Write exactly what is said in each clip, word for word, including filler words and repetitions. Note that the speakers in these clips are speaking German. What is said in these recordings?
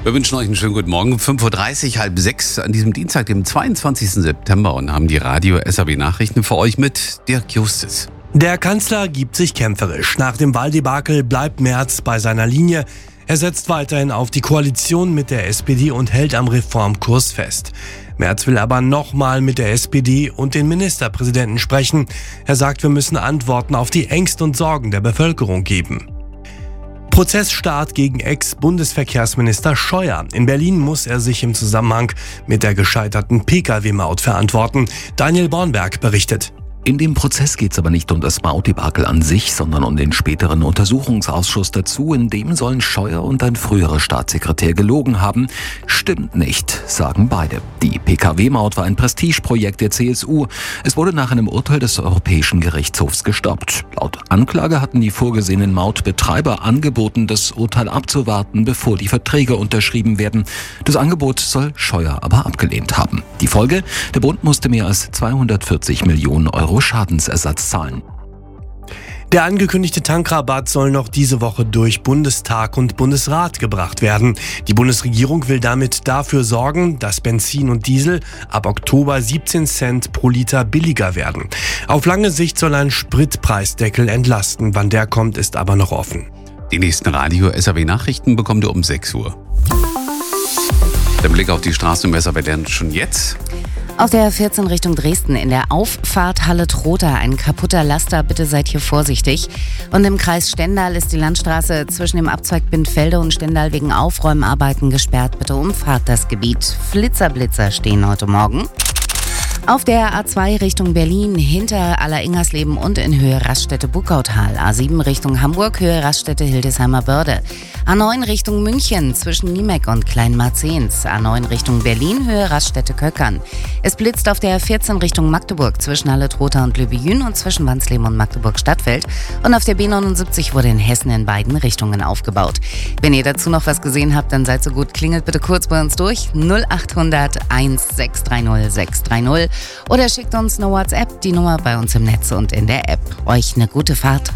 Wir wünschen euch einen schönen guten Morgen. fünf Uhr dreißig, halb sechs an diesem Dienstag, dem zweiundzwanzigsten September und haben die Radio-S A B-Nachrichten für euch mit Dirk Justus. Der Kanzler gibt sich kämpferisch. Nach dem Wahldebakel bleibt Merz bei seiner Linie. Er setzt weiterhin auf die Koalition mit der S P D und hält am Reformkurs fest. Merz will aber nochmal mit der S P D und den Ministerpräsidenten sprechen. Er sagt, wir müssen Antworten auf die Ängste und Sorgen der Bevölkerung geben. Prozessstart gegen Ex-Bundesverkehrsminister Scheuer. In Berlin muss er sich im Zusammenhang mit der gescheiterten Pkw-Maut verantworten. Daniel Bornberg berichtet. In dem Prozess geht es aber nicht um das Mautdebakel an sich, sondern um den späteren Untersuchungsausschuss dazu. In dem sollen Scheuer und ein früherer Staatssekretär gelogen haben. Stimmt nicht, sagen beide. Die Pkw-Maut war ein Prestigeprojekt der C S U. Es wurde nach einem Urteil des Europäischen Gerichtshofs gestoppt. Laut Anklage hatten die vorgesehenen Mautbetreiber angeboten, das Urteil abzuwarten, bevor die Verträge unterschrieben werden. Das Angebot soll Scheuer aber abgelehnt haben. Die Folge? Der Bund musste mehr als zweihundertvierzig Millionen Euro Schadensersatz zahlen. Der angekündigte Tankrabatt soll noch diese Woche durch Bundestag und Bundesrat gebracht werden. Die Bundesregierung will damit dafür sorgen, dass Benzin und Diesel ab Oktober siebzehn Cent pro Liter billiger werden. Auf lange Sicht soll ein Spritpreisdeckel entlasten. Wann der kommt, ist aber noch offen. Die nächsten Radio-S A B-Nachrichten bekommt ihr um sechs Uhr. Der Blick auf die Straßen im S A B lernt schon jetzt. Auf der vierzehn Richtung Dresden in der Auffahrt Halle-Trotha ein kaputter Laster, bitte seid hier vorsichtig. Und im Kreis Stendal ist die Landstraße zwischen dem Abzweig Bindfelde und Stendal wegen Aufräumarbeiten gesperrt. Bitte umfahrt das Gebiet. Flitzer-Blitzer stehen heute Morgen. Auf der A zwei Richtung Berlin hinter Aller-Ingersleben und in Höhe Raststätte-Buckautal. A sieben Richtung Hamburg, Höhe Raststätte-Hildesheimer Börde. A neun Richtung München zwischen Niemek und Kleinmarzens. A neun Richtung Berlin, Höhe Raststätte-Köckern. Es blitzt auf der vierzehn Richtung Magdeburg zwischen Halle-Trotha und Lübejün und zwischen Wansleben und Magdeburg-Stadtfeld. Und auf der B neunundsiebzig wurde in Hessen in beiden Richtungen aufgebaut. Wenn ihr dazu noch was gesehen habt, dann seid so gut, klingelt bitte kurz bei uns durch. null achthundert eins sechs drei null sechs drei null. Oder schickt uns eine WhatsApp, die Nummer bei uns im Netz und in der App. Euch eine gute Fahrt.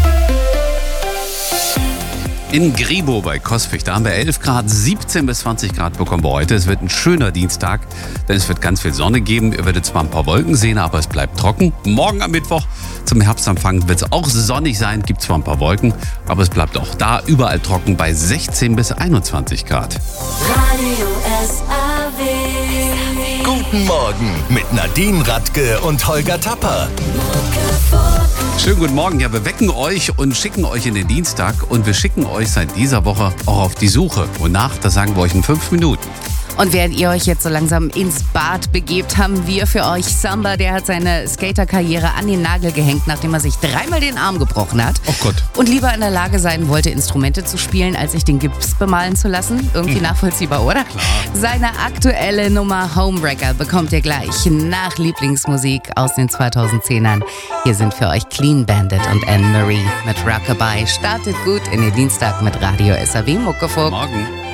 In Gribo bei Coswig, da haben wir elf Grad, siebzehn bis zwanzig Grad bekommen wir heute. Es wird ein schöner Dienstag, denn es wird ganz viel Sonne geben. Ihr werdet zwar ein paar Wolken sehen, aber es bleibt trocken. Morgen am Mittwoch zum Herbstanfang wird es auch sonnig sein, gibt zwar ein paar Wolken, aber es bleibt auch da überall trocken bei sechzehn bis einundzwanzig Grad. Radio S A B. Guten Morgen mit Nadine Radke und Holger Tapper. Schönen guten Morgen. Ja, wir wecken euch und schicken euch in den Dienstag und wir schicken euch seit dieser Woche auch auf die Suche. Wonach, das sagen wir euch in fünf Minuten. Und während ihr euch jetzt so langsam ins Bad begebt, haben wir für euch Samba. Der hat seine Skaterkarriere an den Nagel gehängt, nachdem er sich dreimal den Arm gebrochen hat. Oh Gott. Und lieber in der Lage sein wollte, Instrumente zu spielen, als sich den Gips bemalen zu lassen. Irgendwie hm. nachvollziehbar, oder? Klar. Seine aktuelle Nummer Homebreaker bekommt ihr gleich nach Lieblingsmusik aus den zweitausendzehnern. Hier sind für euch Clean Bandit und Anne-Marie mit Rockabye. Startet gut in den Dienstag mit Radio S A B Muckefuck. Morgen.